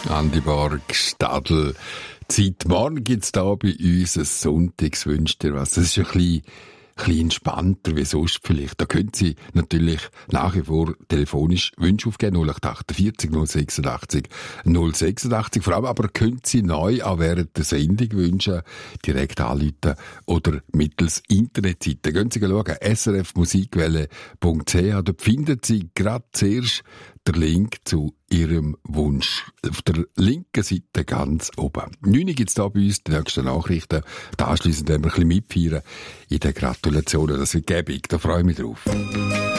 Andi Borg, Stadl. Zeit. Morgen gibt's da bei uns ein Sonntagswünsch dir was. Das ist ein bisschen entspannter wie sonst vielleicht. Da können Sie natürlich nach wie vor telefonisch Wünsche aufgeben, 0848 086 086. Vor allem aber können Sie neu auch während der Sendung Wünsche direkt anrufen oder mittels Internetseite. Gehen Sie schauen, srfmusikwelle.ch. Dort finden Sie gerade zuerst den Link zu Ihrem Wunsch. Auf der linken Seite ganz oben. 9 Uhr gibt's da bei uns die nächsten Nachrichten. Da anschliessend werden wir ein bisschen mitfeiern in den Gratulationen. Das wird gäbig. Da freue ich mich drauf.